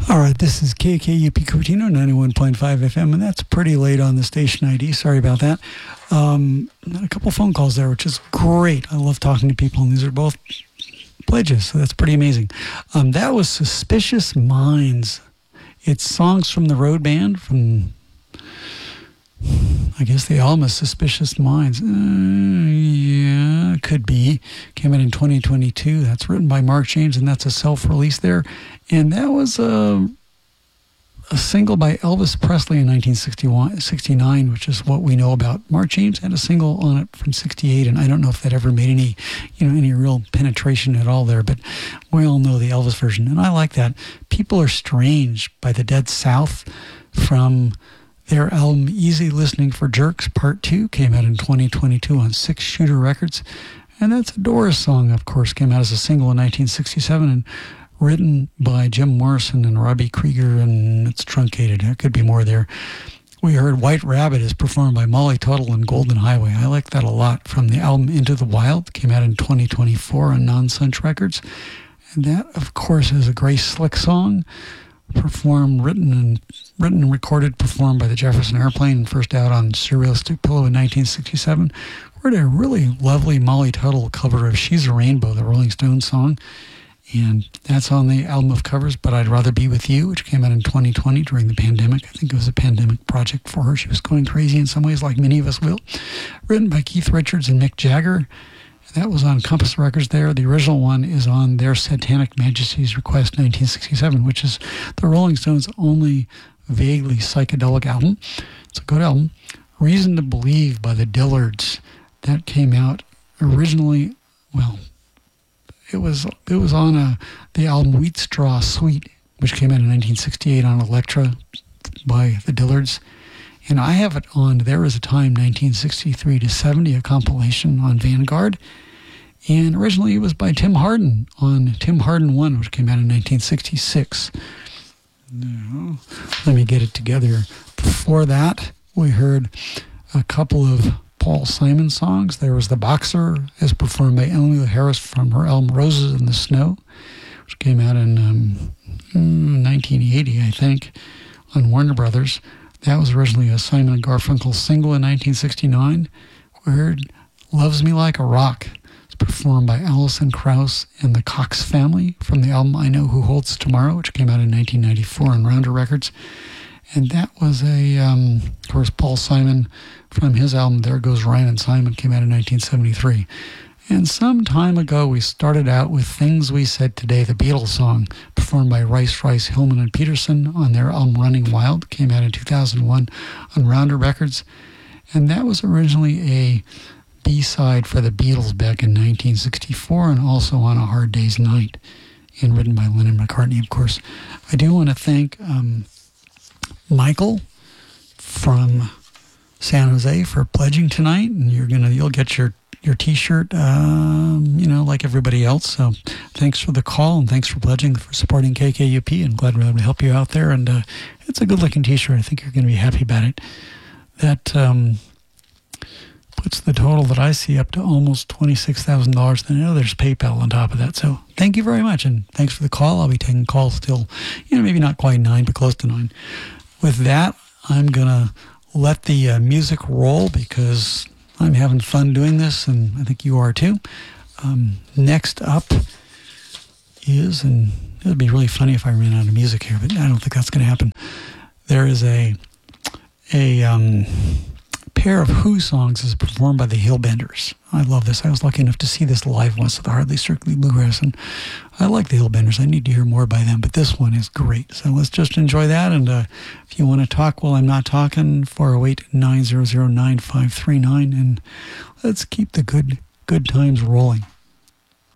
All right, this is KKUP Cupertino, 91.5 FM, and that's pretty late on the station ID. Sorry about that. A couple phone calls there, which is great. I love talking to people, and these are both pledges, so that's pretty amazing. That was Suspicious Minds. It's Songs from the Road Band from, I guess the album is Suspicious Minds. Yeah, could be. Came out in 2022. That's written by Mark James, and that's a self-release there. And that was a single by Elvis Presley in 1969, which is what we know about. Mark James had a single on it from 68, and I don't know if that ever made any real penetration at all there, but we all know the Elvis version, and I like that. People Are Strange by the Dead South from their album Easy Listening for Jerks Part 2 came out in 2022 on Six Shooter Records. And that's a Doris song, of course, came out as a single in 1967 and written by Jim Morrison and Robbie Krieger, and it's truncated. There could be more there. We heard White Rabbit is performed by Molly Tuttle and Golden Highway. I like that a lot, from the album Into the Wild, came out in 2024 on Nonsense Records. And that, of course, is a Grace Slick song, written and recorded, performed by the Jefferson Airplane, and first out on Surrealistic Pillow in 1967. We heard a really lovely Molly Tuttle cover of She's a Rainbow, the Rolling Stones song, and that's on the album of covers, But I'd Rather Be With You, which came out in 2020 during the pandemic. I think it was a pandemic project for her. She was going crazy in some ways, like many of us will. Written by Keith Richards and Mick Jagger. That was on Compass Records there. The original one is on their Satanic Majesty's Request 1967, which is the Rolling Stones' only vaguely psychedelic album. It's a good album. Reason to Believe by the Dillards. That came out originally, well, it was on the album Wheat Straw Sweet, which came out in 1968 on Elektra by the Dillards. And I have it on There Was a Time 1963 to 70, a compilation on Vanguard. And originally it was by Tim Hardin on Tim Hardin 1, which came out in 1966. Now, let me get it together. Before that, we heard a couple of Paul Simon songs. There was The Boxer, as performed by Emmylou Harris from her album Roses in the Snow, which came out in 1980, I think, on Warner Brothers. That was originally a Simon & Garfunkel single in 1969. We heard Loves Me Like a Rock. It's performed by Alison Krauss and the Cox Family from the album I Know Who Holds Tomorrow, which came out in 1994 on Rounder Records. And that was of course, Paul Simon from his album There Goes Ryan and Simon, came out in 1973. And some time ago, we started out with Things We Said Today, the Beatles song, performed by Rice, Hillman, and Peterson on their album Running Wild, came out in 2001 on Rounder Records. And that was originally a B-side for the Beatles back in 1964, and also on A Hard Day's Night, and written by Lennon McCartney, of course. I do want to thank Michael from San Jose for pledging tonight, and you'll get your t-shirt, like everybody else. So thanks for the call, and thanks for pledging, for supporting KKUP, and glad we're able to help you out there. And it's a good looking t-shirt. I think you're going to be happy about it. That puts the total that I see up to almost $26,000. And I know there's PayPal on top of that. So thank you very much, and thanks for the call. I'll be taking calls till, maybe not quite 9, but close to 9. With that, I'm going to let the music roll, because I'm having fun doing this, and I think you are too. Next up is, and it would be really funny if I ran out of music here, but I don't think that's going to happen. There is a pair of Who songs is performed by the Hillbenders. I love this. I was lucky enough to see this live once at the Hardly Strictly Bluegrass, and I like the Hillbenders. I need to hear more by them, but this one is great. So let's just enjoy that, and if you want to talk while I'm not talking, 408-900-9539, and let's keep the good times rolling.